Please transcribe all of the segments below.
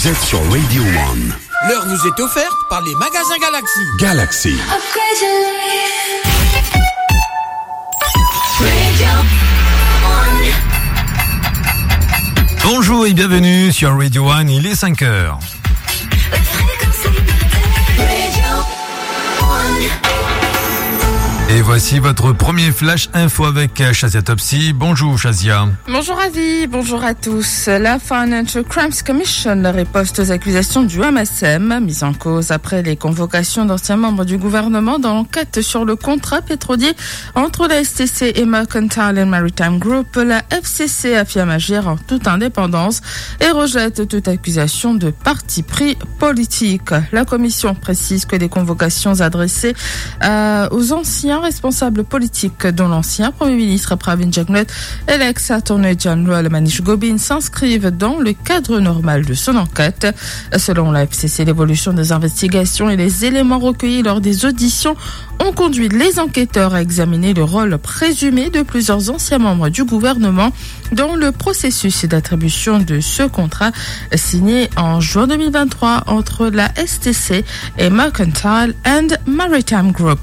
Vous êtes sur Radio One. L'heure nous est offerte par les magasins Galaxy. Galaxy. Bonjour et bienvenue sur Radio One, il est 5h. Et voici votre premier flash info avec Shazia Topsy. Bonjour Shazia. Bonjour Avi, bonjour à tous. La Financial Crimes Commission riposte aux accusations du MSM, mise en cause après les convocations d'anciens membres du gouvernement dans l'enquête sur le contrat pétrolier entre la STC et Mercantile Maritime Group. La FCC affirme agir en toute indépendance et rejette toute accusation de parti pris politique. La commission précise que les convocations adressées aux anciens responsables politiques, dont l'ancien Premier ministre Pravin Jagnnath et l'ex-Attorney General Manish Gobin, s'inscrivent dans le cadre normal de son enquête. Selon la FCC, l'évolution des investigations et les éléments recueillis lors des auditions ont conduit les enquêteurs à examiner le rôle présumé de plusieurs anciens membres du gouvernement dans le processus d'attribution de ce contrat signé en juin 2023 entre la STC et Mercantile and Maritime Group.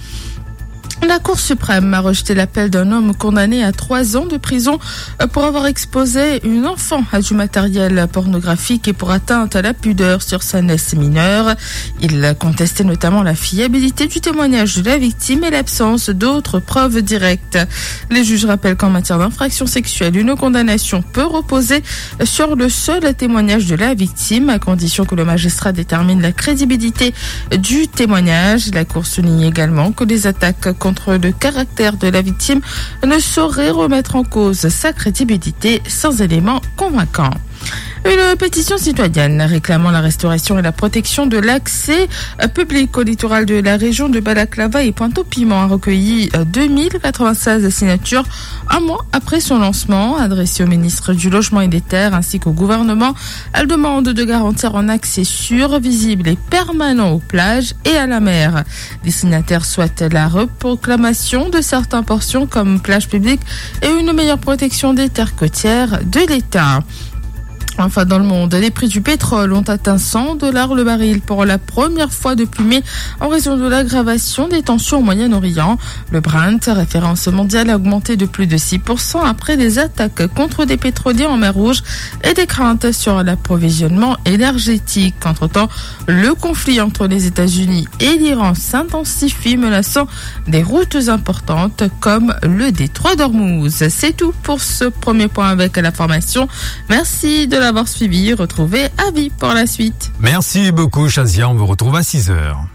La Cour suprême a rejeté l'appel d'un homme condamné à 3 ans de prison pour avoir exposé une enfant à du matériel pornographique et pour atteinte à la pudeur sur sa nièce mineure. Il contestait notamment la fiabilité du témoignage de la victime et l'absence d'autres preuves directes. Les juges rappellent qu'en matière d'infraction sexuelle, une condamnation peut reposer sur le seul témoignage de la victime, à condition que le magistrat détermine la crédibilité du témoignage. La Cour souligne également que les attaques contre le caractère de la victime ne saurait remettre en cause sa crédibilité sans éléments convaincants. Une pétition citoyenne réclamant la restauration et la protection de l'accès public au littoral de la région de Balaklava et Pointe-au-Piment a recueilli 2096 signatures un mois après son lancement. Adressée au ministre du Logement et des Terres ainsi qu'au gouvernement, elle demande de garantir un accès sûr, visible et permanent aux plages et à la mer. Les signataires souhaitent la reproclamation de certaines portions comme plages publiques et une meilleure protection des terres côtières de l'État. Enfin, dans le monde, les prix du pétrole ont atteint $100 le baril pour la première fois depuis mai en raison de l'aggravation des tensions au Moyen-Orient. Le Brent, référence mondiale, a augmenté de plus de 6% après des attaques contre des pétroliers en mer Rouge et des craintes sur l'approvisionnement énergétique. Entre-temps, le conflit entre les États-Unis et l'Iran s'intensifie, menaçant des routes importantes comme le détroit d'Ormuz. C'est tout pour ce premier point avec l'information. Merci de l'avoir suivi. Retrouvez Avi pour la suite. Merci beaucoup Shazia, on vous retrouve à 6h.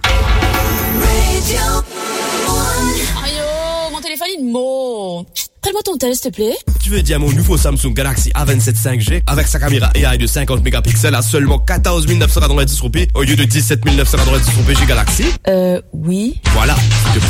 Aïe, mon téléphone il monte. Prends-moi ton tel, s'il te plaît. Tu veux dire mon nouveau Samsung Galaxy A27 5G avec sa caméra AI de 50 mégapixels à seulement 14 990 roupies au lieu de 17 990 roupies chez Galaxy? Oui. Voilà.